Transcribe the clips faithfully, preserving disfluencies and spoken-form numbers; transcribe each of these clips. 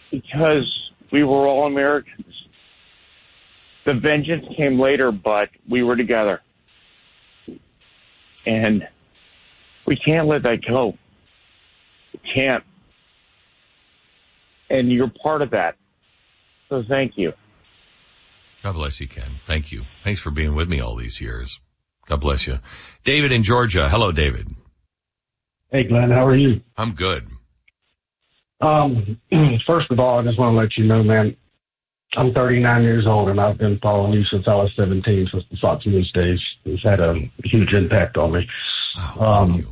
because we were all Americans. The vengeance came later, but we were together. And we can't let that go. We can't. And you're part of that. So thank you. God bless you, Ken. Thank you. Thanks for being with me all these years. God bless you. David in Georgia. Hello, David. Hey, Glenn. How are you? I'm good. Um, first of all, I just want to let you know, man, I'm thirty-nine years old, and I've been following you since I was seventeen, since the Fox News days. It's had a huge impact on me. Oh, thank um, you.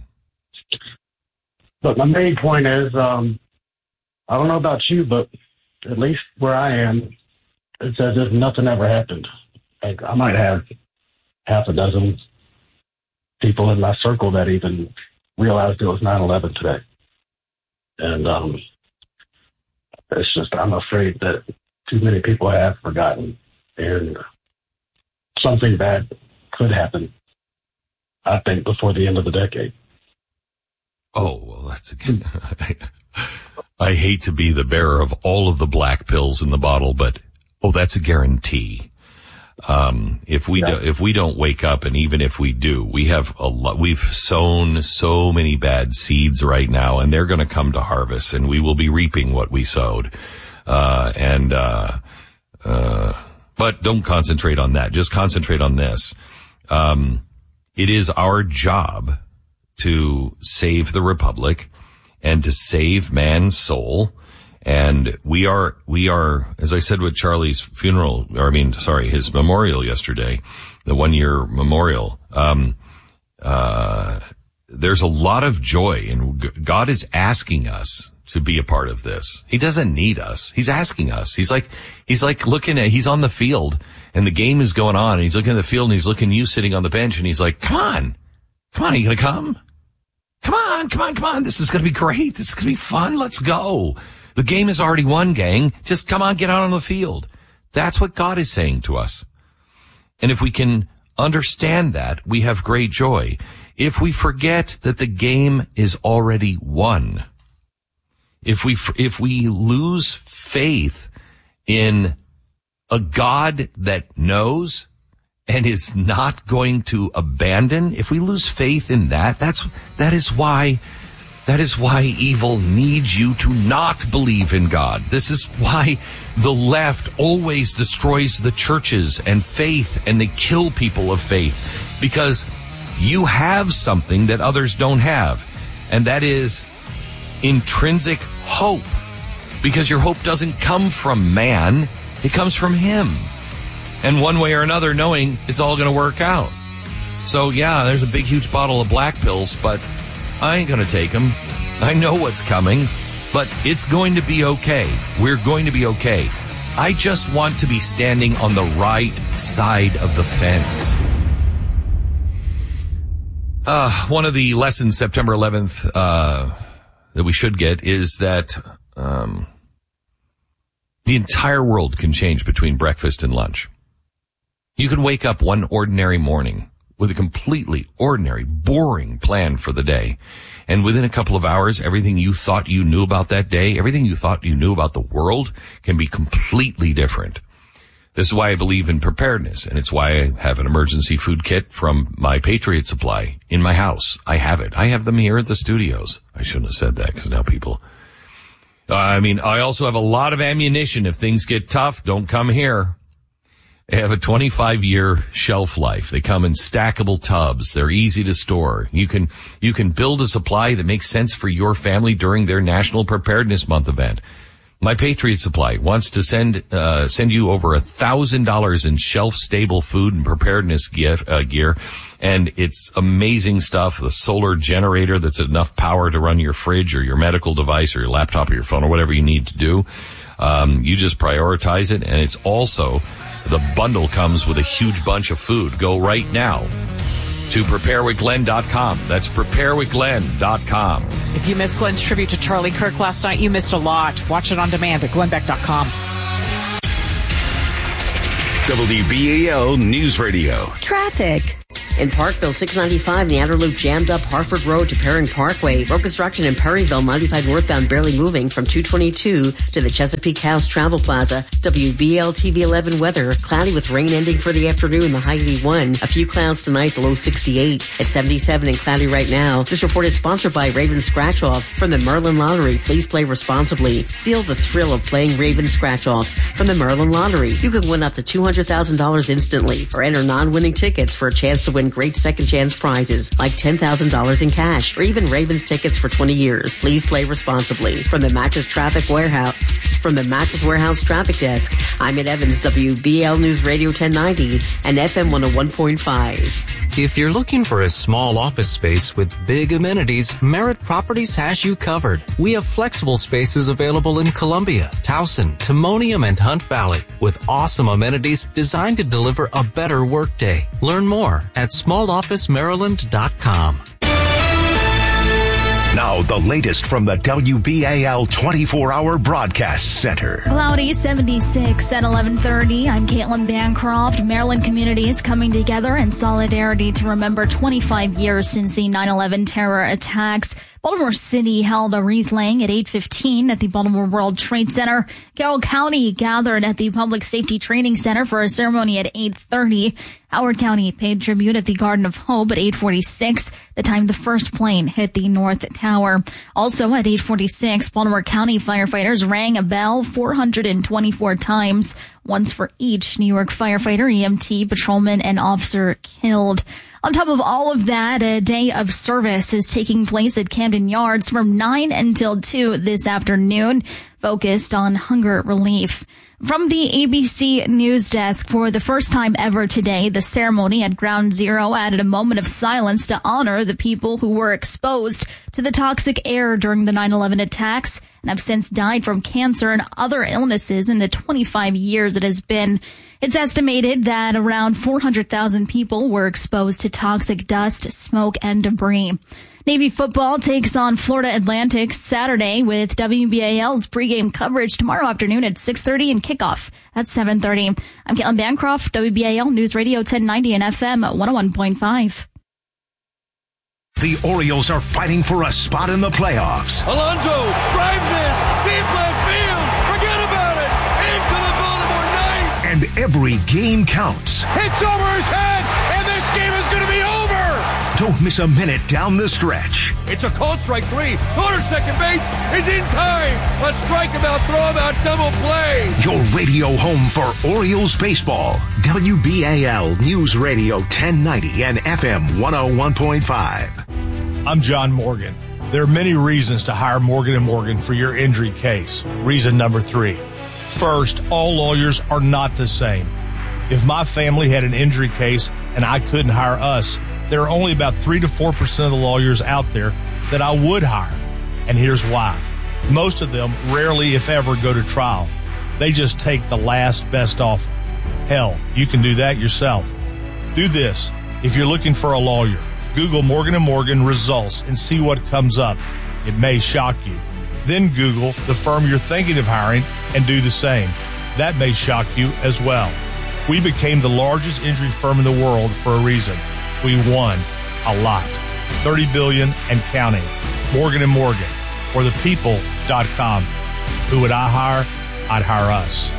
But my main point is, um, I don't know about you, but at least where I am, it's as if nothing ever happened. Like, I might have half a dozen people in my circle that even realized it was nine eleven today. And um, it's just, I'm afraid that too many people have forgotten, and something bad could happen, I think, before the end of the decade. Oh, well, that's again. I hate to be the bearer of all of the black pills in the bottle, but oh, that's a guarantee. Um, if we yeah. do, if we don't wake up, and even if we do, we have a lot, we've sown so many bad seeds right now, and they're going to come to harvest, and we will be reaping what we sowed. Uh, and, uh, uh, but don't concentrate on that. Just concentrate on this. Um, it is our job to save the Republic and to save man's soul. And we are, we are, as I said with Charlie's funeral, or I mean, sorry, his memorial yesterday, the one year memorial, um, uh, there's a lot of joy, and God is asking us to be a part of this. He doesn't need us. He's asking us. He's like, he's like looking at, he's on the field and the game is going on, and he's looking at the field and he's looking at you sitting on the bench, and he's like, come on, come on, are you going to come? Come on, come on, come on. This is going to be great. This is going to be fun. Let's go. The game is already won, gang. Just come on, get out on the field. That's what God is saying to us. And if we can understand that, we have great joy. If we forget that the game is already won, if we, if we lose faith in a God that knows and is not going to abandon, if we lose faith in that, that's, that is why, that is why evil needs you to not believe in God. This is why the left always destroys the churches and faith, and they kill people of faith, because you have something that others don't have, and that is intrinsic hope, because your hope doesn't come from man, it comes from him. And one way or another, knowing it's all going to work out. So yeah, there's a big, huge bottle of black pills, but I ain't going to take them. I know what's coming, but it's going to be okay. We're going to be okay. I just want to be standing on the right side of the fence. Uh, one of the lessons September eleventh, uh, that we should get is that, um, the entire world can change between breakfast and lunch. You can wake up one ordinary morning with a completely ordinary, boring plan for the day. And within a couple of hours, everything you thought you knew about that day, everything you thought you knew about the world can be completely different. This is why I believe in preparedness, and it's why I have an emergency food kit from my Patriot Supply in my house. I have it. I have them here at the studios. I shouldn't have said that, because now people... Uh, I mean, I also have a lot of ammunition. If things get tough, don't come here. They have a twenty-five year shelf life. They come in stackable tubs. They're easy to store. You can, you can build a supply that makes sense for your family during their National Preparedness Month event. My Patriot Supply wants to send, uh, send you over a thousand dollars in shelf stable food and preparedness gift, uh, gear. And it's amazing stuff. The solar generator that's enough power to run your fridge or your medical device or your laptop or your phone or whatever you need to do. Um, you just prioritize it. And it's also, the bundle comes with a huge bunch of food. Go right now to prepare with glenn dot com. That's prepare with glenn dot com. If you missed Glenn's tribute to Charlie Kirk last night, you missed a lot. Watch it on demand at glenn beck dot com. W B A L News Radio. Traffic. In Parkville, six ninety-five, the outer loop jammed up Harford Road to Perrin Parkway. Road construction in Perryville, ninety-five northbound barely moving from two twenty-two to the Chesapeake House Travel Plaza. W B L T V eleven weather, cloudy with rain ending for the afternoon, the high eighty-one. A few clouds tonight, the low sixty-eight. At seventy-seven and cloudy right now. This report is sponsored by Raven Scratch-Offs from the Merlin Lottery. Please play responsibly. Feel the thrill of playing Raven Scratch-Offs from the Merlin Lottery. You can win up to two hundred thousand dollars instantly or enter non-winning tickets for a chance to win great second chance prizes like ten thousand dollars in cash or even Ravens tickets for twenty years. Please play responsibly. From the Mattress Traffic Warehouse, from the Mattress Warehouse Traffic Desk, I'm at Evans, W B L News Radio ten ninety and F M one oh one point five. If you're looking for a small office space with big amenities, Merritt Properties has you covered. We have flexible spaces available in Columbia, Towson, Timonium, and Hunt Valley with awesome amenities designed to deliver a better workday. Learn more at small office maryland dot com. Now, the latest from the W B A L twenty-four hour Broadcast Center. Cloudy, seventy-six at eleven thirty. I'm Caitlin Bancroft. Maryland communities coming together in solidarity to remember twenty-five years since the nine eleven terror attacks. Baltimore City held a wreath laying at eight fifteen at the Baltimore World Trade Center. Carroll County gathered at the Public Safety Training Center for a ceremony at eight thirty. Howard County paid tribute at the Garden of Hope at eight forty-six, the time the first plane hit the North Tower. Also at eight forty-six, Baltimore County firefighters rang a bell four hundred twenty-four times, once for each New York firefighter, E M T, patrolman, and officer killed. On top of all of that, a day of service is taking place at Camden Yards from nine until two this afternoon, focused on hunger relief. From the A B C News Desk, for the first time ever today, the ceremony at Ground Zero added a moment of silence to honor the people who were exposed to the toxic air during the nine eleven attacks and have since died from cancer and other illnesses in the twenty-five years it has been. It's estimated that around four hundred thousand people were exposed to toxic dust, smoke, and debris. Navy football takes on Florida Atlantic Saturday with W B A L's pregame coverage tomorrow afternoon at six thirty and kickoff at seven thirty. I'm Caitlin Bancroft, W B A L News Radio ten ninety and F M one oh one point five. The Orioles are fighting for a spot in the playoffs. Alonso drives this deep left field. Forget about it. Into the Baltimore Knights. And every game counts. Hits over his head, and this game is going to be over. Don't miss a minute down the stretch. It's a called strike three. Corner second base is in time. A strikeout, throw-out, double play. Your radio home for Orioles baseball. W B A L News Radio ten ninety and F M one oh one point five. I'm John Morgan. There are many reasons to hire Morgan and Morgan for your injury case. Reason number three. First, all lawyers are not the same. If my family had an injury case and I couldn't hire us, there are only about three to four percent of the lawyers out there that I would hire. And here's why. Most of them rarely, if ever, go to trial. They just take the last best offer. Hell, you can do that yourself. Do this. If you're looking for a lawyer, Google Morgan and Morgan results and see what comes up. It may shock you. Then Google the firm you're thinking of hiring and do the same. That may shock you as well. We became the largest injury firm in the world for a reason. We won a lot. thirty billion dollars and counting. Morgan and Morgan, or the people dot com. Who would I hire? I'd hire us.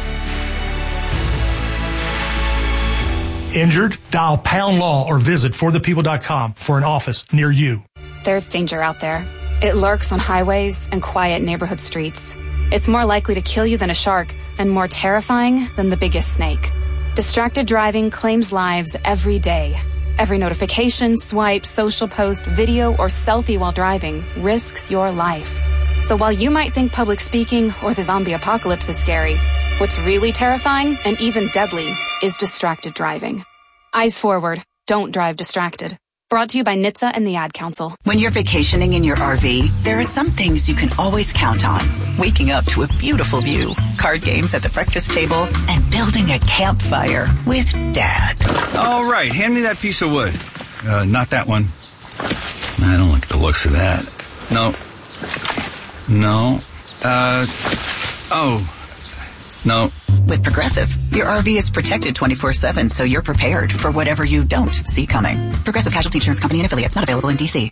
Injured? Dial pound law or visit for the people dot com for an office near you. There's danger out there. It lurks on highways and quiet neighborhood streets. It's more likely to kill you than a shark and more terrifying than the biggest snake. Distracted driving claims lives every day. Every notification, swipe, social post, video, or selfie while driving risks your life. So while you might think public speaking or the zombie apocalypse is scary, what's really terrifying and even deadly is distracted driving. Eyes forward. Don't drive distracted. Brought to you by N H T S A and the Ad Council. When you're vacationing in your R V, there are some things you can always count on. Waking up to a beautiful view, card games at the breakfast table, and building a campfire with Dad. All right, hand me that piece of wood. Uh, not that one. I don't like the looks of that. No. No. Uh, oh. No. With Progressive, your R V is protected twenty-four seven, so you're prepared for whatever you don't see coming. Progressive Casualty Insurance Company and affiliates, not available in D C.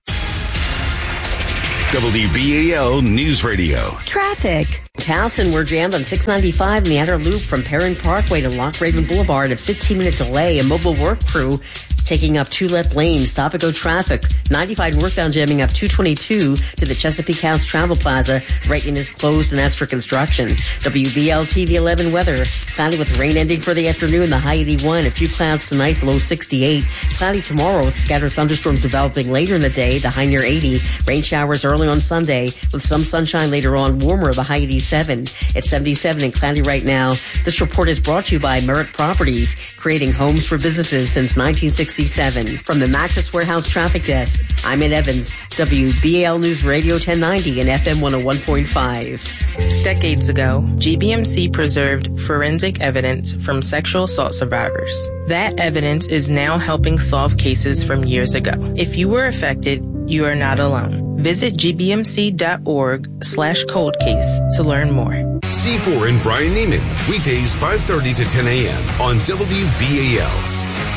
W B A L News Radio. Traffic. Towson, we're jammed on six ninety-five in the outer loop from Perrin Parkway to Loch Raven Boulevard. A fifteen-minute delay. A mobile work crew taking up two left lanes. Stop and go traffic. ninety-five northbound jamming up two twenty-two to the Chesapeake House Travel Plaza. Right lane is closed and that's for construction. W B L T V eleven weather. Cloudy with rain ending for the afternoon. The high eighty-one. A few clouds tonight, low sixty-eight. Cloudy tomorrow with scattered thunderstorms developing later in the day. The high near eighty. Rain showers early on Sunday with some sunshine later on. Warmer, the high eighty-seven. It's seventy-seven and cloudy right now. This report is brought to you by Merritt Properties, creating homes for businesses since nineteen sixty-seven. From the Mattress Warehouse Traffic Desk, I'm Ed Evans, W B A L News Radio ten ninety and F M one oh one point five. Decades ago, G B M C preserved forensic evidence from sexual assault survivors. That evidence is now helping solve cases from years ago. If you were affected, you are not alone. Visit gbmc.org slash cold case to learn more. C four and Brian Neiman, weekdays five thirty to ten a.m. on W B A L.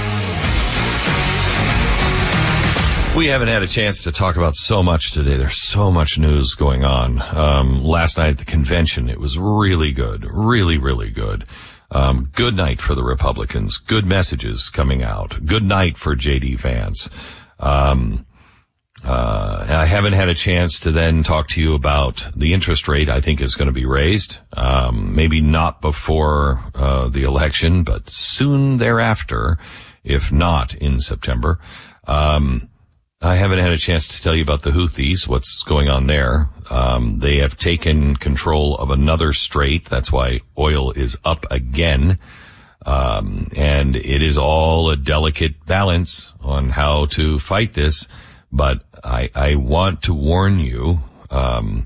We haven't had a chance to talk about so much today. There's so much news going on. Um, last night at the convention, it was really good. Really, really good. Um, good night for the Republicans. Good messages coming out. Good night for J D Vance. Um, uh, I haven't had a chance to then talk to you about the interest rate I think is going to be raised. Um, maybe not before, uh, the election, but soon thereafter, if not in September. Um, I haven't had a chance to tell you about the Houthis, what's going on there. Um, they have taken control of another strait. That's why oil is up again. Um, and it is all a delicate balance on how to fight this. But I, I want to warn you, um,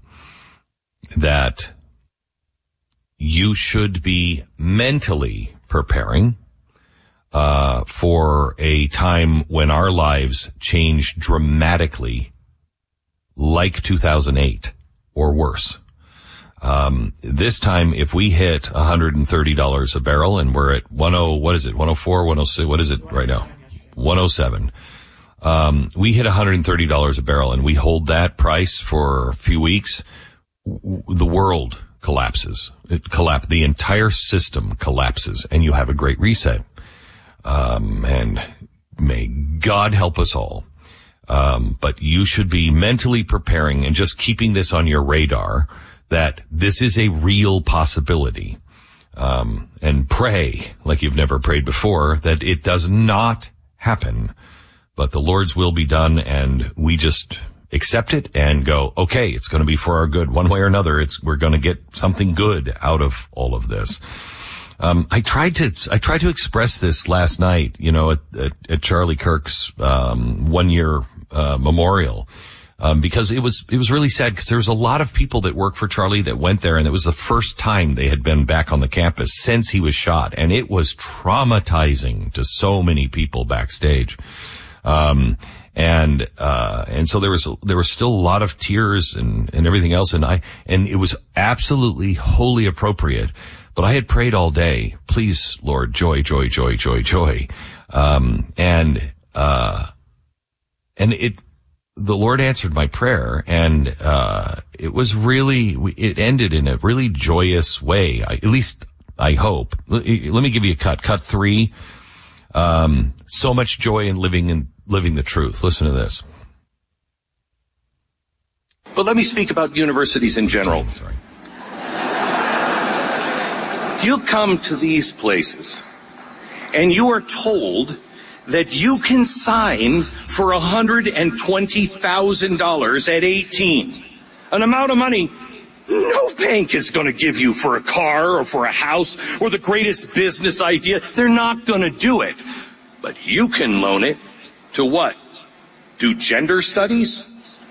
that you should be mentally preparing Uh, for a time when our lives change dramatically, like two thousand eight or worse. Um, this time, if we hit one hundred thirty dollars a barrel and we're at one oh, what is it, one oh four, one oh six, what is it right now? one oh seven. Um, we hit one hundred thirty dollars a barrel and we hold that price for a few weeks, w- the world collapses. It collapse, the entire system collapses and you have a great reset. Um, and may God help us all. Um, but you should be mentally preparing and just keeping this on your radar that this is a real possibility. Um, and pray like you've never prayed before that it does not happen, but the Lord's will be done. And we just accept it and go, okay, it's going to be for our good one way or another. It's, we're going to get something good out of all of this. Um, I tried to, I tried to express this last night, you know, at, at, at Charlie Kirk's, um, one year, uh, memorial, um, because it was, it was really sad because there was a lot of people that work for Charlie that went there and it was the first time they had been back on the campus since he was shot. And it was traumatizing to so many people backstage. Um, and, uh, and so there was, there was still a lot of tears and, and everything else. And I, and it was absolutely wholly appropriate. But I had prayed all day, please, Lord, joy, joy, joy, joy, joy. Um, and, uh, and it, the Lord answered my prayer and, uh, it was really, it ended in a really joyous way. I, at least I hope. Let, let me give you a cut. Cut three. Um, so much joy in living in, living the truth. Listen to this. But let me speak about universities in general. Sorry. You come to these places and you are told that you can sign for one hundred twenty thousand dollars at eighteen. An amount of money no bank is going to give you for a car or for a house or the greatest business idea. They're not going to do it. But you can loan it to what? Do gender studies?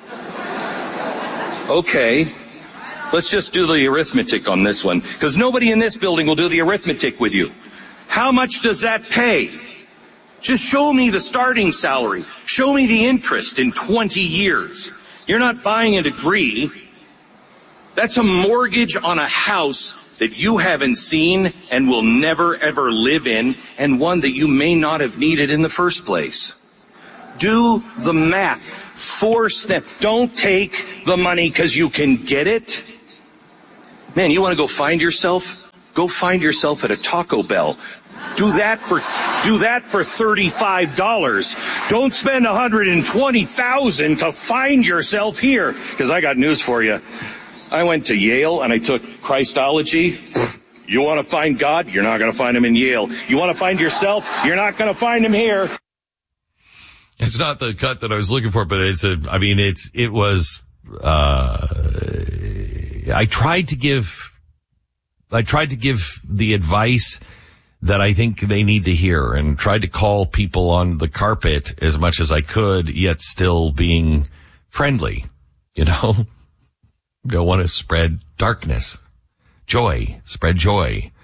Okay. Let's just do the arithmetic on this one, because nobody in this building will do the arithmetic with you. How much does that pay? Just show me the starting salary. Show me the interest in twenty years. You're not buying a degree. That's a mortgage on a house that you haven't seen and will never ever live in, and one that you may not have needed in the first place. Do the math. Force them. Don't take the money because you can get it. Man, you want to go find yourself? Go find yourself at a Taco Bell. Do that for do that for thirty-five dollars. Don't spend one hundred twenty thousand dollars to find yourself here. Because I got news for you. I went to Yale and I took Christology. You want to find God? You're not going to find him in Yale. You want to find yourself? You're not going to find him here. It's not the cut that I was looking for, but it's a, I mean, it's, it was, uh, I tried to give, I tried to give the advice that I think they need to hear and tried to call people on the carpet as much as I could, yet still being friendly, you know? Don't want to spread darkness. Joy. Spread joy.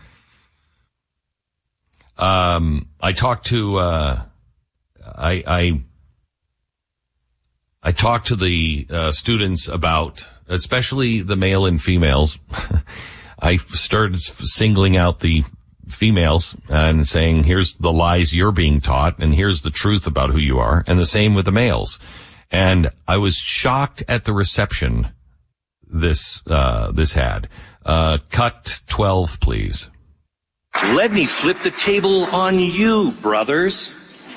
Um, I talked to, uh, I, I, I talked to the, uh, students about, especially the male and females. I started singling out the females and saying, here's the lies you're being taught and here's the truth about who you are. And the same with the males. And I was shocked at the reception this, uh, this had. Uh, cut twelve, please. Let me flip the table on you, brothers.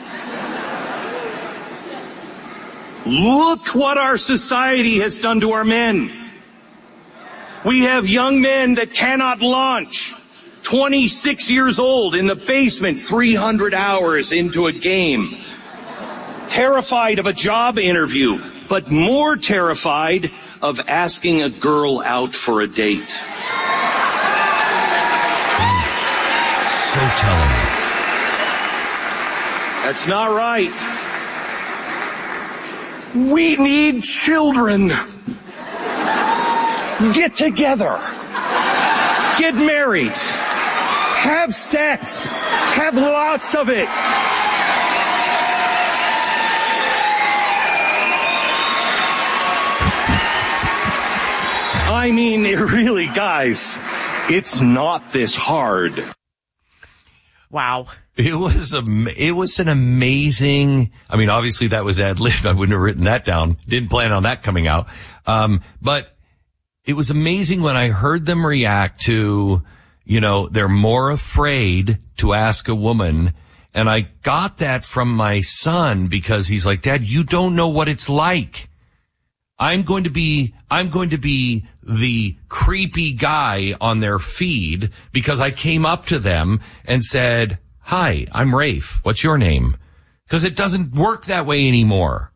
Look what our society has done to our men. We have young men that cannot launch. twenty-six years old in the basement, three hundred hours into a game. Terrified of a job interview, but more terrified of asking a girl out for a date. So telling. That's not right. We need children. Get together. Get married. Have sex. Have lots of it. I mean, it really, guys, it's not this hard. Wow. It was a, it was an amazing, I mean, obviously that was ad-libbed. I wouldn't have written that down. Didn't plan on that coming out. Um, but it was amazing when I heard them react to, you know, they're more afraid to ask a woman. And I got that from my son because he's like, Dad, you don't know what it's like. I'm going to be, I'm going to be the creepy guy on their feed because I came up to them and said, hi, I'm Rafe. What's your name? Because it doesn't work that way anymore.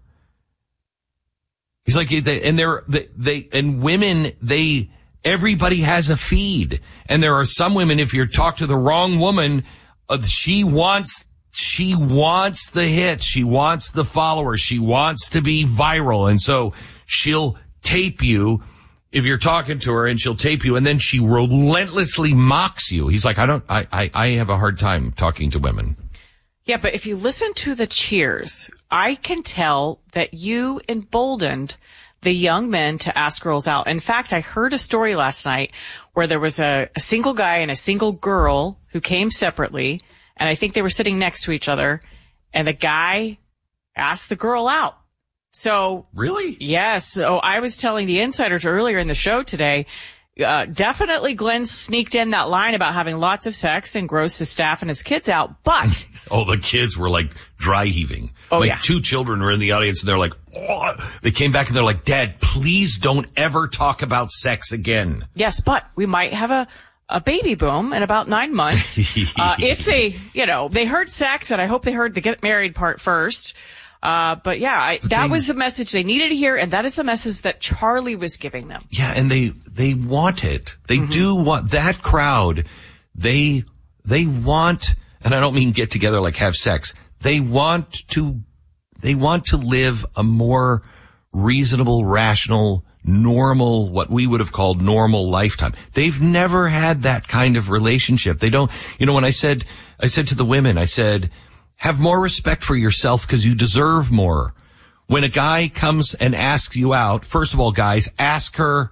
He's like, and they're, they, they, and women, they, everybody has a feed. And there are some women, if you talk to the wrong woman, uh, she wants, she wants the hits. She wants the followers. She wants to be viral. And so she'll tape you if you're talking to her and she'll tape you and then she relentlessly mocks you. He's like, I don't, I, I, I have a hard time talking to women. Yeah, but if you listen to the cheers, I can tell that you emboldened the young men to ask girls out. In fact, I heard a story last night where there was a, a single guy and a single girl who came separately, and I think they were sitting next to each other, and the guy asked the girl out. So really? Yes. So I was telling the insiders earlier in the show today, uh, definitely Glenn sneaked in that line about having lots of sex and grossed his staff and his kids out, but. Oh, the kids were like dry heaving. Oh, like yeah. Two children were in the audience and they're like, oh. They came back and they're like, Dad, please don't ever talk about sex again. Yes, but we might have a, a baby boom in about nine months. uh, if they, you know, they heard sex, and I hope they heard the get married part first. Uh, but yeah, I, that they, was the message they needed to hear, and that is the message that Charlie was giving them. Yeah, and they, they want it. They mm-hmm. do want, that crowd, they, they want, and I don't mean get together like have sex, they want to, they want to live a more reasonable, rational, normal, what we would have called normal lifetime. They've never had that kind of relationship. They don't, you know, when I said, I said to the women, I said, have more respect for yourself because you deserve more. When a guy comes and asks you out, first of all, guys, ask her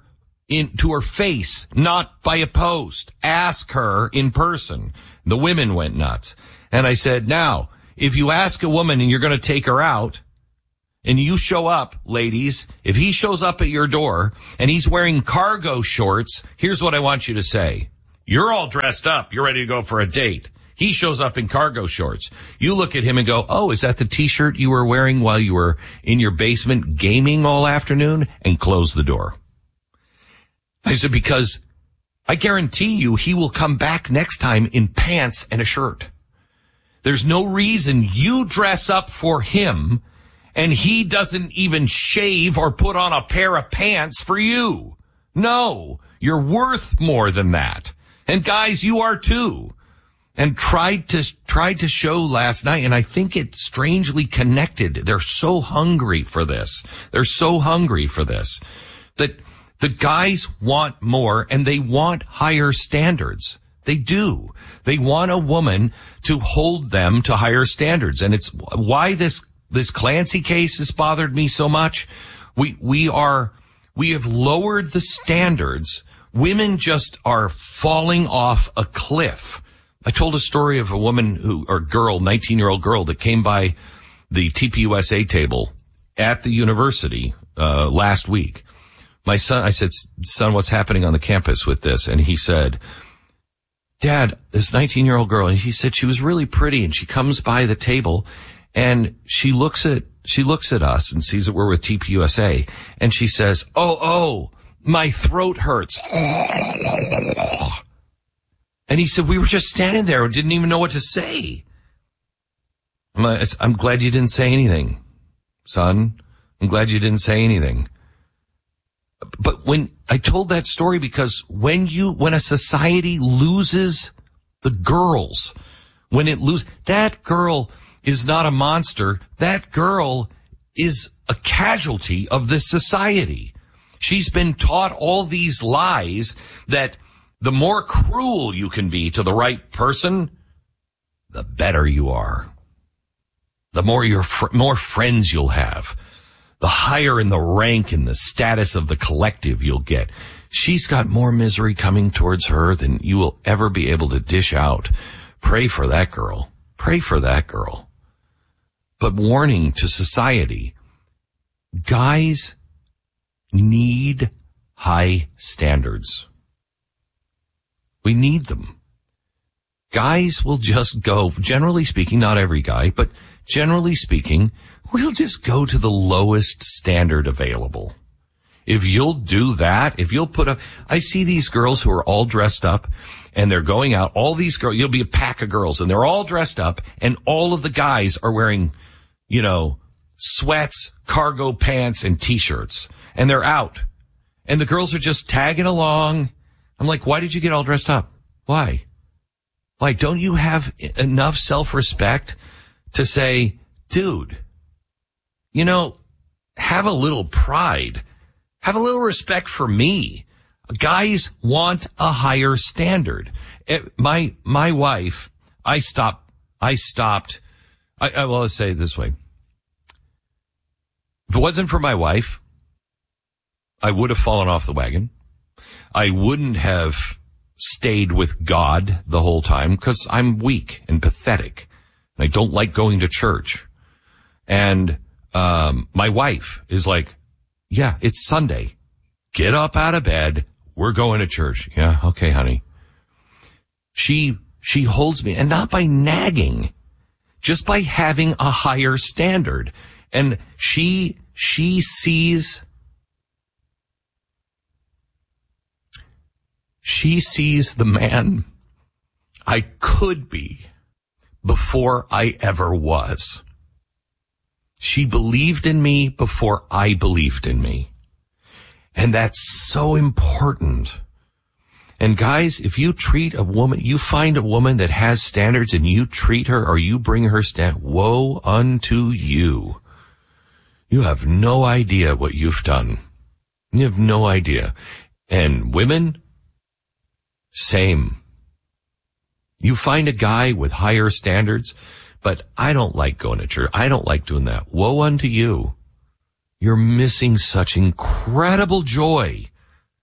in to her face, not by a post. Ask her in person. The women went nuts. And I said, now, if you ask a woman and you're going to take her out, and you show up, ladies, if he shows up at your door and he's wearing cargo shorts, here's what I want you to say. You're all dressed up. You're ready to go for a date. He shows up in cargo shorts. You look at him and go, oh, is that the t-shirt you were wearing while you were in your basement gaming all afternoon? And close the door. I said, because I guarantee you he will come back next time in pants and a shirt. There's no reason you dress up for him and he doesn't even shave or put on a pair of pants for you. No, you're worth more than that. And guys, you are too. And tried to, tried to show last night, and I think it strangely connected. They're so hungry for this. They're so hungry for this that the guys want more and they want higher standards. They do. They want a woman to hold them to higher standards. And it's why this, this Clancy case has bothered me so much. We, we are, we have lowered the standards. Women just are falling off a cliff. I told a story of a woman who, or girl, nineteen-year-old girl that came by the T P U S A table at the university, uh, last week. My son, I said, son, what's happening on the campus with this? And he said, Dad, this nineteen-year-old girl, and he said she was really pretty, and she comes by the table and she looks at, she looks at us and sees that we're with T P U S A, and she says, oh, oh, my throat hurts. And he said, we were just standing there and didn't even know what to say. I'm, like, I'm glad you didn't say anything, son. I'm glad you didn't say anything. But when I told that story, because when you, when a society loses the girls, when it loses, that girl is not a monster. That girl is a casualty of this society. She's been taught all these lies that the more cruel you can be to the right person, the better you are. The more your fr- more friends you'll have, the higher in the rank and the status of the collective you'll get. She's got more misery coming towards her than you will ever be able to dish out. Pray for that girl. Pray for that girl. But warning to society, guys need high standards. We need them. Guys will just go, generally speaking, not every guy, but generally speaking, we'll just go to the lowest standard available. If you'll do that, if you'll put up, I see these girls who are all dressed up and they're going out, all these girls, you'll be a pack of girls and they're all dressed up and all of the guys are wearing, you know, sweats, cargo pants, and t-shirts, and they're out. And the girls are just tagging along. I'm like, why did you get all dressed up? Why? Why? Don't you have enough self-respect to say, dude, you know, have a little pride. Have a little respect for me. Guys want a higher standard. It, my, my wife, I stopped, I stopped, I, I, well, let's say it this way. If it wasn't for my wife, I would have fallen off the wagon. I wouldn't have stayed with God the whole time because I'm weak and pathetic. And I don't like going to church. And, um, my wife is like, yeah, it's Sunday. Get up out of bed. We're going to church. Yeah. Okay, honey. She, she holds me, and not by nagging, just by having a higher standard. And she, she sees, She sees the man I could be before I ever was. She believed in me before I believed in me. And that's so important. And guys, if you treat a woman, you find a woman that has standards and you treat her or you bring her stand, woe unto you. You have no idea what you've done. You have no idea. And women, same. You find a guy with higher standards, but I don't like going to church. I don't like doing that. Woe unto you. You're missing such incredible joy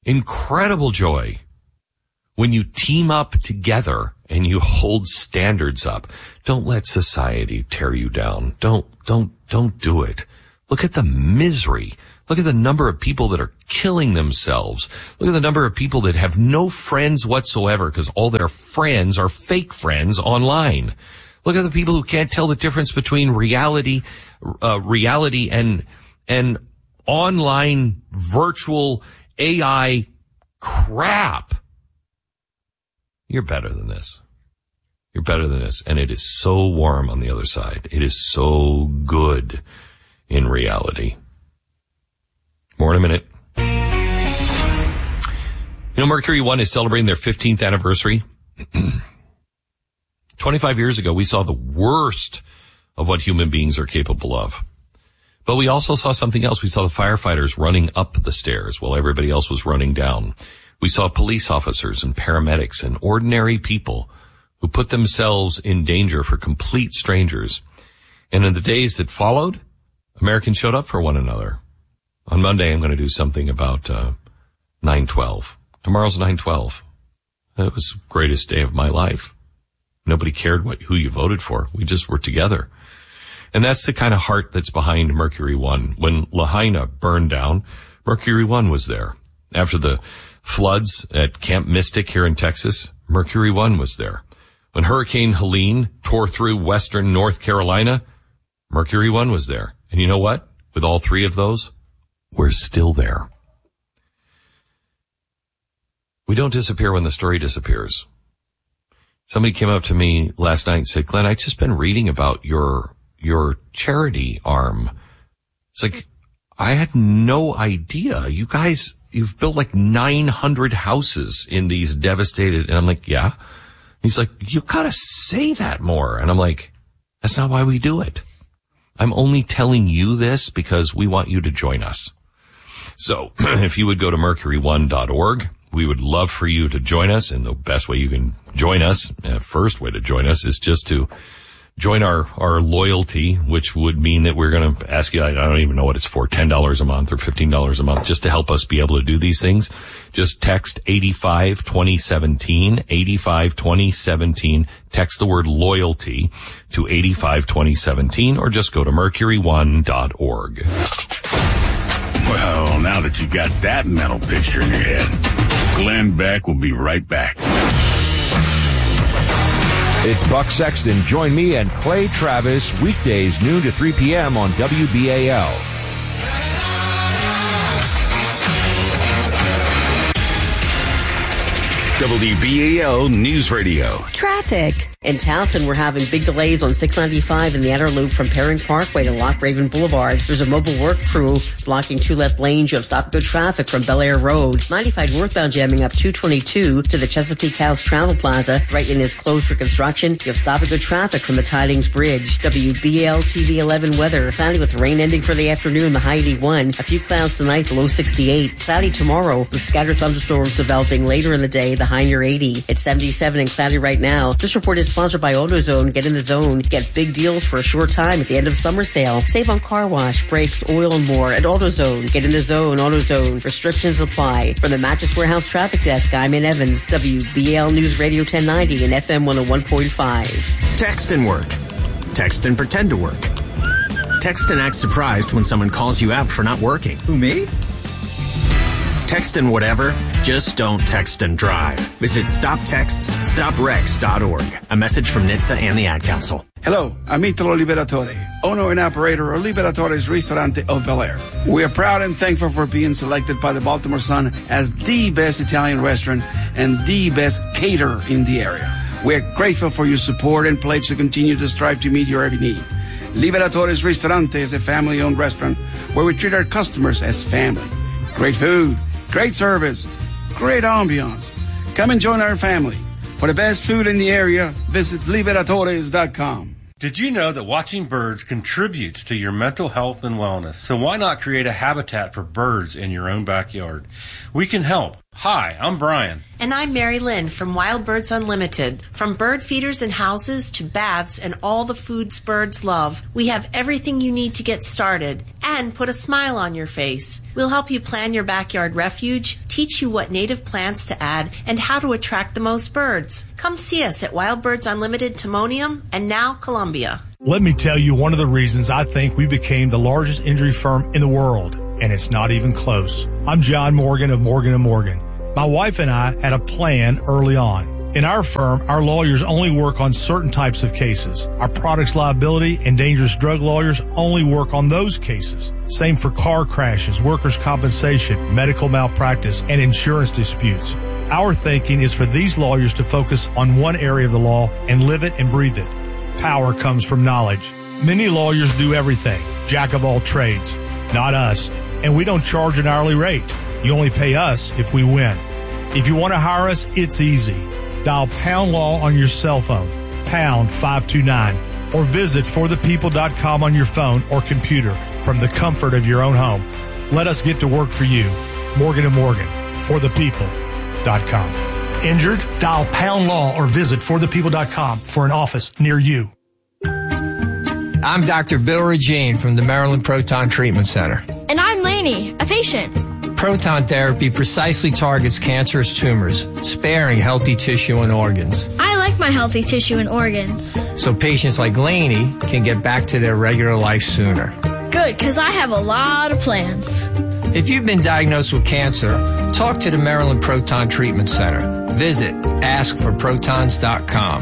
incredible joy when you team up together and you hold standards up. Don't let society tear you down. Don't, don't, don't do it. Look at the misery. Look at the number of people that are killing themselves. Look at the number of people that have no friends whatsoever because all their friends are fake friends online. Look at the people who can't tell the difference between reality, uh, reality and, and online virtual A I crap. You're better than this. You're better than this. And it is so warm on the other side. It is so good in reality. More in a minute. You know, Mercury One is celebrating their fifteenth anniversary. twenty-five years ago, we saw the worst of what human beings are capable of. But we also saw something else. We saw the firefighters running up the stairs while everybody else was running down. We saw police officers and paramedics and ordinary people who put themselves in danger for complete strangers. And in the days that followed, Americans showed up for one another. On Monday, I'm going to do something about uh nine twelve. Tomorrow's nine twelve. It was the greatest day of my life. Nobody cared what who you voted for. We just were together. And that's the kind of heart that's behind Mercury One. When Lahaina burned down, Mercury One was there. After the floods at Camp Mystic here in Texas, Mercury One was there. When Hurricane Helene tore through western North Carolina, Mercury One was there. And you know what? With all three of those, we're still there. We don't disappear when the story disappears. Somebody came up to me last night and said, Glenn, I've just been reading about your, your charity arm. It's like, I had no idea. You guys, you've built like nine hundred houses in these devastated, and I'm like, yeah. He's like, you gotta say that more. And I'm like, that's not why we do it. I'm only telling you this because we want you to join us. So if you would go to mercury one dot org, we would love for you to join us. And the best way you can join us, uh, first way to join us is just to join our, our loyalty, which would mean that we're going to ask you, I don't even know what it's for, ten dollars a month or fifteen dollars a month, just to help us be able to do these things. Just text eighty-five twenty seventeen, eighty-five twenty seventeen, text the word loyalty to eighty-five twenty seventeen, or just go to mercury one dot org. Well, now that you got that mental picture in your head, Glenn Beck will be right back. It's Buck Sexton. Join me and Clay Travis weekdays noon to three p.m. on W B A L. W B A L News Radio. Traffic. In Towson, we're having big delays on six ninety-five in the outer loop from Perrin Parkway to Loch Raven Boulevard. There's a mobile work crew blocking two left lanes. You have stop-and-go traffic from Bel Air Road. ninety-five northbound jamming up two twenty-two to the Chesapeake House Travel Plaza. Right in is closed for construction. You have stop-and-go traffic from the Tidings Bridge. W B A L T V eleven weather. Cloudy with rain ending for the afternoon, the high eighty-one. A few clouds tonight, the low sixty-eight. Cloudy tomorrow with scattered thunderstorms developing later in the day, the high near eighty. It's seventy-seven and cloudy right now. This report is sponsored by AutoZone. Get in the zone. Get big deals for a short time at the end of summer sale. Save on car wash, brakes, oil, and more at AutoZone. Get in the zone. AutoZone. Restrictions apply. From the Mattress Warehouse Traffic Desk, I'm in Evans. W B A L News Radio ten ninety and F M one oh one point five. Text and work. Text and pretend to work. Text and act surprised when someone calls you out for not working. Who, me? Text and whatever, just don't text and drive. Visit stop texts stop wrecks dot org. A message from N H T S A and the Ad Council. Hello, I'm Italo Liberatore, owner and operator of Liberatore's Ristorante of Bel Air. We are proud and thankful for being selected by the Baltimore Sun as the best Italian restaurant and the best caterer in the area. We're grateful for your support and pledge to continue to strive to meet your every need. Liberatore's Ristorante is a family-owned restaurant where we treat our customers as family. Great food, great service, great ambiance. Come and join our family. For the best food in the area, visit liberatores dot com. Did you know that watching birds contributes to your mental health and wellness? So why not create a habitat for birds in your own backyard? We can help. Hi, I'm Brian. And I'm Mary Lynn from Wild Birds Unlimited. From bird feeders and houses to baths and all the foods birds love, we have everything you need to get started and put a smile on your face. We'll help you plan your backyard refuge, teach you what native plants to add, and how to attract the most birds. Come see us at Wild Birds Unlimited Timonium and now Columbia. Let me tell you one of the reasons I think we became the largest injury firm in the world, and it's not even close. I'm John Morgan of Morgan and Morgan. My wife and I had a plan early on. In our firm, our lawyers only work on certain types of cases. Our products liability and dangerous drug lawyers only work on those cases. Same for car crashes, workers' compensation, medical malpractice, and insurance disputes. Our thinking is for these lawyers to focus on one area of the law and live it and breathe it. Power comes from knowledge. Many lawyers do everything, jack of all trades. Not us, and we don't charge an hourly rate. You only pay us if we win. If you want to hire us, it's easy. Dial Pound Law on your cell phone, pound five two nine, or visit for the people dot com on your phone or computer from the comfort of your own home. Let us get to work for you. Morgan and Morgan, for the people dot com. Injured? Dial Pound Law or visit for the people dot com for an office near you. I'm Doctor Bill Regine from the Maryland Proton Treatment Center. And I'm Lainey, a patient. Proton therapy precisely targets cancerous tumors, sparing healthy tissue and organs. I like my healthy tissue and organs. So patients like Lainey can get back to their regular life sooner. Good, because I have a lot of plans. If you've been diagnosed with cancer, talk to the Maryland Proton Treatment Center. Visit ask for protons dot com.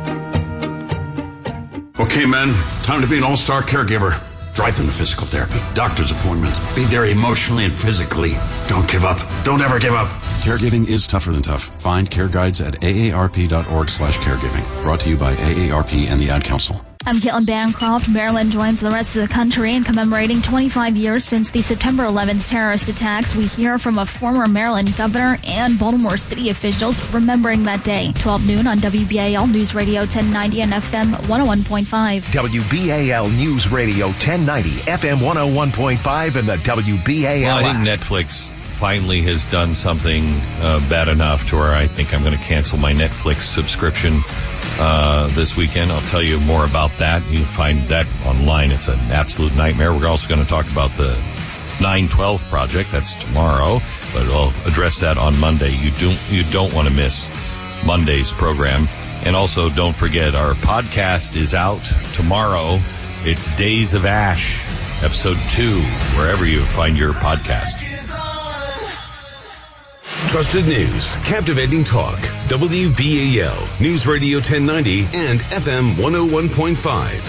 Okay, men, time to be an all-star caregiver. Drive them to physical therapy, doctor's appointments. Be there emotionally and physically. Don't give up. Don't ever give up. Caregiving is tougher than tough. Find care guides at A A R P dot org slash caregiving. Brought to you by A A R P and the Ad Council. I'm Caitlin Bancroft. Maryland joins the rest of the country in commemorating twenty-five years since the September eleventh terrorist attacks. We hear from a former Maryland governor and Baltimore City officials remembering that day. twelve noon on W B A L News Radio ten ninety and F M one oh one point five. W B A L News Radio ten ninety, F M one oh one point five, and the W B A L Well, I think Netflix finally has done something uh, bad enough to where I think I'm going to cancel my Netflix subscription uh, this weekend. I'll tell you more about that. You can find that online. It's an absolute nightmare. We're also going to talk about the nine twelve project. That's tomorrow, but I'll address that on Monday. You don't, you don't want to miss Monday's program. And also don't forget our podcast is out tomorrow. It's Days of Ash, episode two, wherever you find your podcast. Trusted news, captivating talk, W B A L, News Radio ten ninety and F M one oh one point five.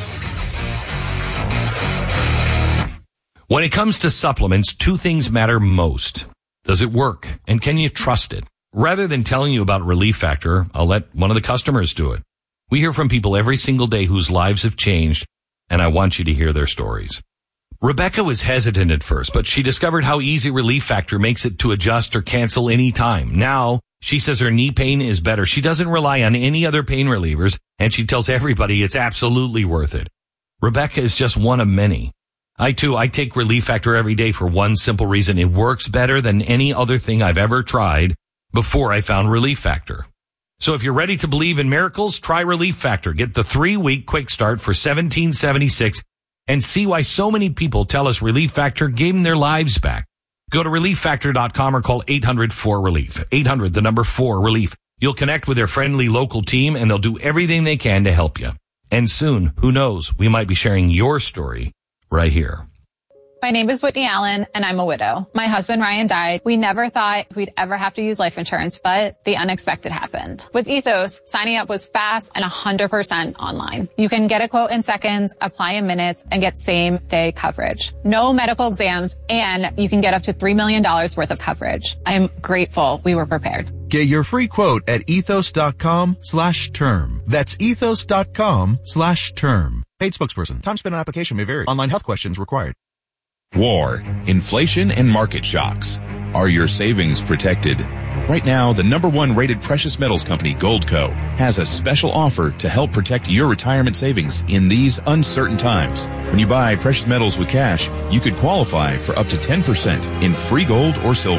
When it comes to supplements, two things matter most. Does it work? And can you trust it? Rather than telling you about Relief Factor, I'll let one of the customers do it. We hear from people every single day whose lives have changed, and I want you to hear their stories. Rebecca was hesitant at first, but she discovered how easy Relief Factor makes it to adjust or cancel any time. Now, she says her knee pain is better. She doesn't rely on any other pain relievers, and she tells everybody it's absolutely worth it. Rebecca is just one of many. I, too, I take Relief Factor every day for one simple reason. It works better than any other thing I've ever tried before I found Relief Factor. So if you're ready to believe in miracles, try Relief Factor. Get the three-week quick start for seventeen seventy-six and see why so many people tell us Relief Factor gave them their lives back. Go to relief factor dot com or call eight hundred four relief. eight hundred, the number four, relief. You'll connect with their friendly local team, and they'll do everything they can to help you. And soon, who knows, we might be sharing your story right here. My name is Whitney Allen, and I'm a widow. My husband, Ryan, died. We never thought we'd ever have to use life insurance, but the unexpected happened. With Ethos, signing up was fast and one hundred percent online. You can get a quote in seconds, apply in minutes, and get same-day coverage. No medical exams, and you can get up to three million dollars worth of coverage. I'm grateful we were prepared. Get your free quote at ethos.com slash term. That's ethos.com slash term. Paid spokesperson. Time spent on application may vary. Online health questions required. War, inflation, and market shocks. Are your savings protected? Right now, the number one rated precious metals company, Goldco, has a special offer to help protect your retirement savings in these uncertain times. When you buy precious metals with cash, you could qualify for up to ten percent in free gold or silver.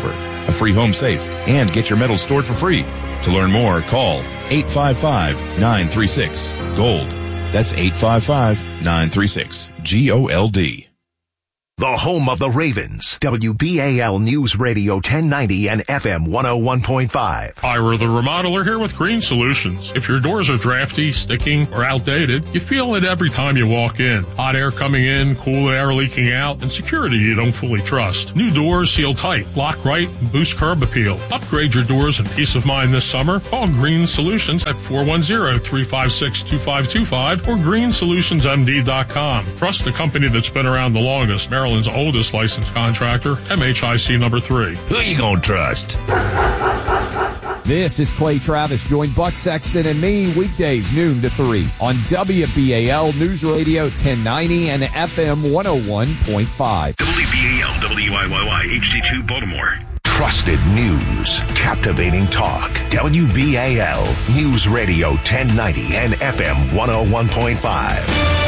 a free home safe, and get your metals stored for free. To learn more, call eight five five, nine three six, GOLD. That's eight five five, nine three six, G O L D. The home of the Ravens, W B A L News Radio ten ninety and F M one oh one point five. Ira the Remodeler here with Green Solutions. If your doors are drafty, sticking, or outdated, you feel it every time you walk in. Hot air coming in, cool air leaking out, and security you don't fully trust. New doors seal tight, lock right, and boost curb appeal. Upgrade your doors and peace of mind this summer. Call Green Solutions at four one zero, three five six, two five two five or green solutions m d dot com. Trust the company that's been around the longest, Maryland's oldest licensed contractor, M H I C number three. Who you gonna trust? This is Clay Travis. Join Buck Sexton and me weekdays noon to three on W B A L News Radio ten ninety and F M one oh one point five. W B A L W I Y Y H D two Baltimore. Trusted news, captivating talk. W B A L News Radio ten ninety and F M one oh one point five.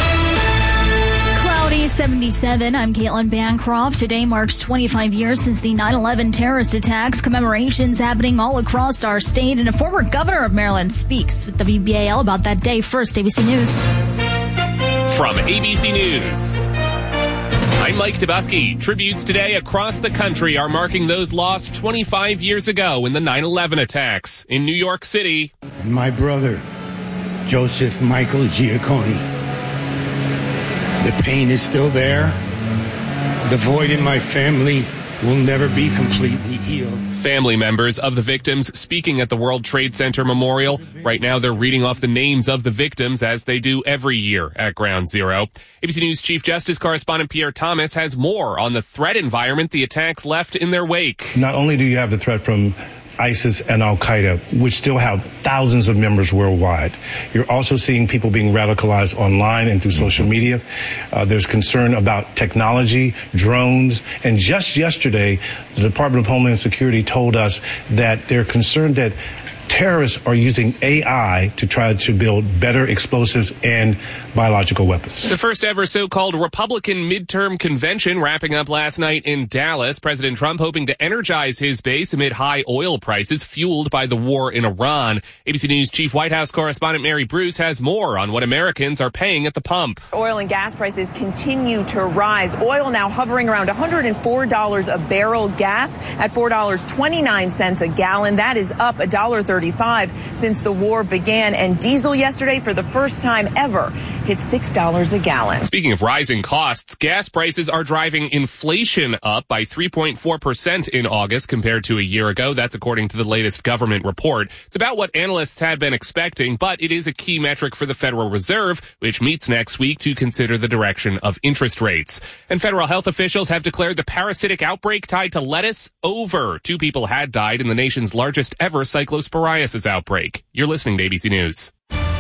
seventy-seven. I'm Caitlin Bancroft. Today marks twenty-five years since the nine eleven terrorist attacks. Commemorations happening all across our state, and a former governor of Maryland speaks with W B A L about that day. First, A B C News. From A B C News, I'm Mike Tabuski. Tributes today across the country are marking those lost twenty-five years ago in the nine eleven attacks. In New York City, and my brother, Joseph Michael Giacconi. The pain is still there. The void in my family will never be completely healed. Family members of the victims speaking at the World Trade Center Memorial. Right now they're reading off the names of the victims as they do every year at Ground Zero. A B C News Chief Justice correspondent Pierre Thomas has more on the threat environment the attacks left in their wake. Not only do you have the threat from ISIS and Al-Qaeda, which still have thousands of members worldwide. You're also seeing people being radicalized online and through social media. Uh, there's concern about technology, drones, and just yesterday, the Department of Homeland Security told us that they're concerned that terrorists are using A I to try to build better explosives and biological weapons. The first ever so-called Republican midterm convention wrapping up last night in Dallas. President Trump hoping to energize his base amid high oil prices fueled by the war in Iran. A B C News Chief White House correspondent Mary Bruce has more on what Americans are paying at the pump. Oil and gas prices continue to rise. Oil now hovering around one hundred four dollars a barrel. Gas at four dollars and twenty-nine cents a gallon. That is up one dollar thirty-five since the war began. And diesel yesterday, for the first time ever, hit six dollars a gallon. Speaking of rising costs, gas prices are driving inflation up by three point four percent in August compared to a year ago. That's according to the latest government report. It's about what analysts had been expecting, but it is a key metric for the Federal Reserve, which meets next week to consider the direction of interest rates. And federal health officials have declared the parasitic outbreak tied to lettuce over. Two people had died in the nation's largest ever cyclosporiasis outbreak. You're listening to A B C News.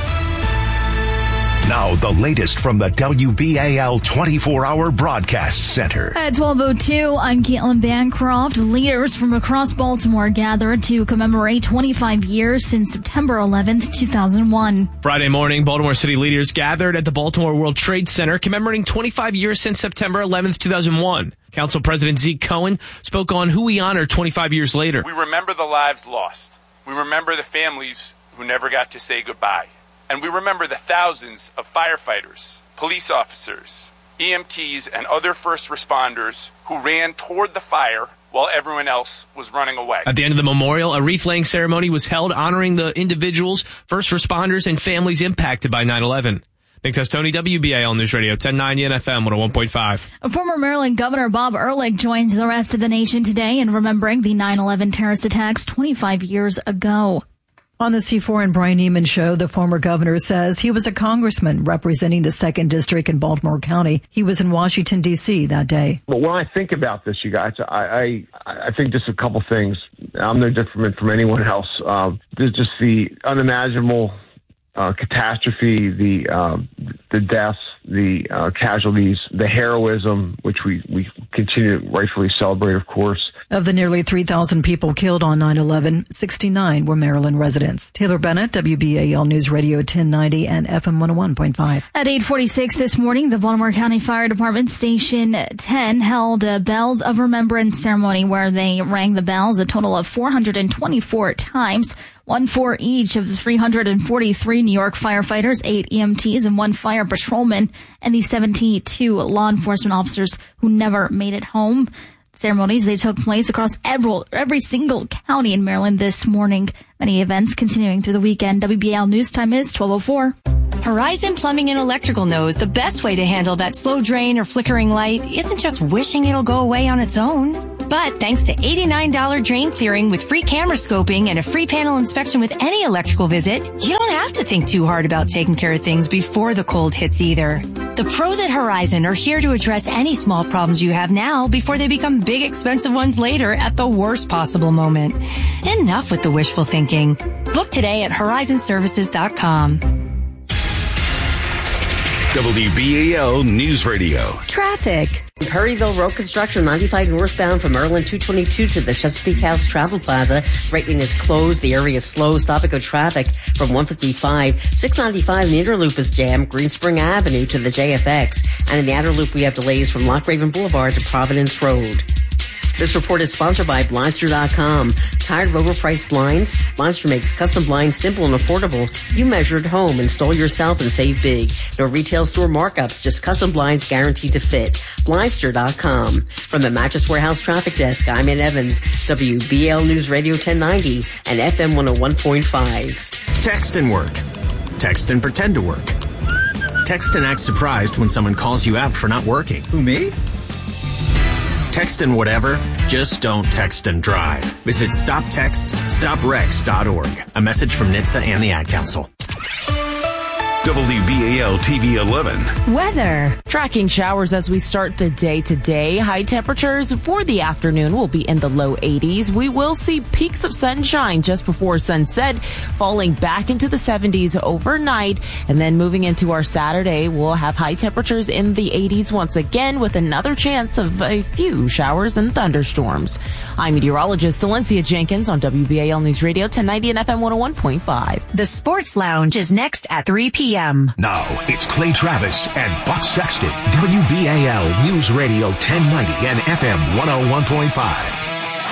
Now, the latest from the W B A L twenty-four hour Broadcast Center. At twelve oh two, I'm Caitlin Bancroft. Leaders from across Baltimore gathered to commemorate twenty-five years since September eleventh, two thousand one. Friday morning, Baltimore City leaders gathered at the Baltimore World Trade Center commemorating twenty-five years since September eleventh, two thousand one. Council President Zeke Cohen spoke on who we honor twenty-five years later. We remember the lives lost. We remember the families who never got to say goodbye. And we remember the thousands of firefighters, police officers, E M Ts, and other first responders who ran toward the fire while everyone else was running away. At the end of the memorial, a wreath-laying ceremony was held honoring the individuals, first responders, and families impacted by nine eleven. Nick Testoni, W B A L News Radio, ten ninety and F M one oh one point five. Former Maryland Governor Bob Ehrlich joins the rest of the nation today in remembering the nine eleven terrorist attacks twenty-five years ago. On the C four and Brian Neiman show, the former governor says he was a congressman representing the second District in Baltimore County. He was in Washington, D C that day. But when I think about this, you guys, I I, I think just a couple things. I'm no different from anyone else. Uh, there's just the unimaginable uh, catastrophe, the uh, the deaths, the uh, casualties, the heroism, which we, we continue to rightfully celebrate, of course. Of the nearly three thousand people killed on nine eleven, sixty-nine were Maryland residents. Taylor Bennett, W B A L News Radio ten ninety and F M one oh one point five. At eight forty-six this morning, the Baltimore County Fire Department Station ten held a Bells of Remembrance ceremony where they rang the bells a total of four hundred twenty-four times, one for each of the three hundred forty-three New York firefighters, eight E M Ts, and one fire patrolman, and the seventy-two law enforcement officers who never made it home. Ceremonies, they took place across every, every single county in Maryland this morning. Many events continuing through the weekend. W B A L News Time is twelve oh four. Horizon Plumbing and Electrical knows the best way to handle that slow drain or flickering light isn't just wishing it'll go away on its own. But thanks to eighty-nine dollars drain clearing with free camera scoping and a free panel inspection with any electrical visit, you don't have to think too hard about taking care of things before the cold hits either. The pros at Horizon are here to address any small problems you have now before they become big expensive ones later at the worst possible moment. Enough with the wishful thinking. Book today at horizon services dot com. W B A L News Radio. Traffic. Perryville Road construction, ninety-five northbound from Maryland two twenty-two to the Chesapeake House Travel Plaza. Right lane is closed. The area is slow. Stop and go traffic from one fifty-five. six ninety-five in the inner loop is jammed. Green Spring Avenue to the J F X. And in the outer loop, we have delays from Lock Raven Boulevard to Providence Road. This report is sponsored by Blindster dot com. Tired of overpriced blinds? Blindster makes custom blinds simple and affordable. You measure at home, install yourself, and save big. No retail store markups, just custom blinds guaranteed to fit. Blindster dot com. From the Mattress Warehouse Traffic Desk, I'm Ed Evans, W B A L News Radio ten ninety and F M one oh one point five. Text and work. Text and pretend to work. Text and act surprised when someone calls you out for not working. Who, me? Text and whatever, just don't text and drive. Visit stop texts stop wrecks dot org. A message from N H T S A and the Ad Council. W B A L T V eleven. Weather. Tracking showers as we start the day today. High temperatures for the afternoon will be in the low eighties. We will see peaks of sunshine just before sunset, falling back into the seventies overnight. And then moving into our Saturday, we'll have high temperatures in the eighties once again with another chance of a few showers and thunderstorms. I'm meteorologist Valencia Jenkins on W B A L News Radio ten ninety and F M one oh one point five. The Sports Lounge is next at three p.m. Now, it's Clay Travis and Buck Sexton. W B A L News Radio ten ninety and F M one oh one point five.